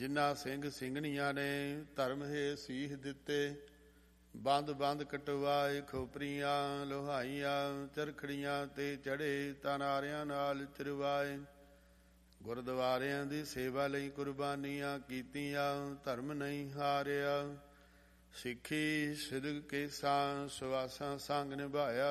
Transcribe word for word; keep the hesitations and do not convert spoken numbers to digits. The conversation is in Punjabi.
ਜਿਨ੍ਹਾਂ ਸਿੰਘ ਸਿੰਘਣੀਆਂ ਨੇ ਧਰਮ ਹੇ ਸੀਹ ਦਿੱਤੇ। ਬੰਦ ਬੰਦ ਕਟਵਾਏ ਖੋਪਰੀਆਂ ਲੋਹਾਈਆਂ ਚਰਖੜੀਆਂ ਤੇ ਚੜ੍ਹੇ ਤਨਾਰਿਆਂ ਨਾਲ ਚਰਵਾਏ। ਗੁਰਦੁਆਰਿਆਂ ਦੀ ਸੇਵਾ ਲਈ ਕੁਰਬਾਨੀਆਂ ਕੀਤੀਆਂ ਧਰਮ ਨਹੀਂ ਹਾਰਿਆ। ਸਿੱਖੀ ਸਿਦਕ ਕੇਸਾਂ ਸੁਆਸਾਂ ਸੰਗ ਨਿਭਾਇਆ।